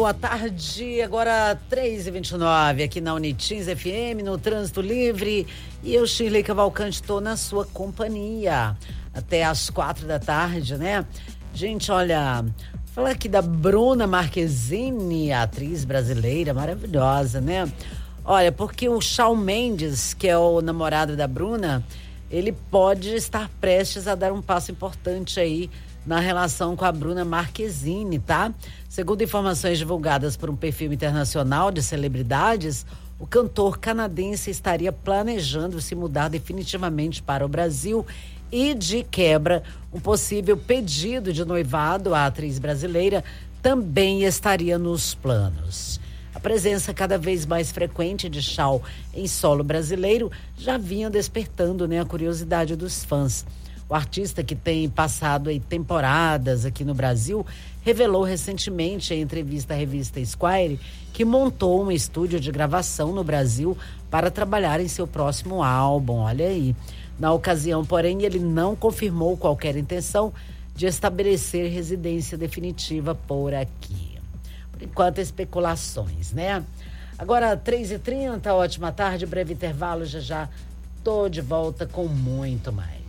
boa tarde. Agora 3h29 aqui na Unitins FM, no Trânsito Livre. E eu, Shirley Cavalcante, estou na sua companhia até às 4 da tarde, né? Gente, olha, falar aqui da Bruna Marquezine, atriz brasileira maravilhosa, né? Olha, porque o Shawn Mendes, que é o namorado da Bruna, ele pode estar prestes a dar um passo importante aí na relação com a Bruna Marquezine, tá? Segundo informações divulgadas por um perfil internacional de celebridades, o cantor canadense estaria planejando se mudar definitivamente para o Brasil e, de quebra, um possível pedido de noivado à atriz brasileira também estaria nos planos. A presença cada vez mais frequente de Shawn em solo brasileiro já vinha despertando, né, a curiosidade dos fãs. O artista, que tem passado aí temporadas aqui no Brasil, revelou recentemente em entrevista à revista Esquire que montou um estúdio de gravação no Brasil para trabalhar em seu próximo álbum. Olha aí. Na ocasião, porém, ele não confirmou qualquer intenção de estabelecer residência definitiva por aqui. Por enquanto, especulações, né? Agora, 3h30, ótima tarde, breve intervalo, já tô de volta com muito mais.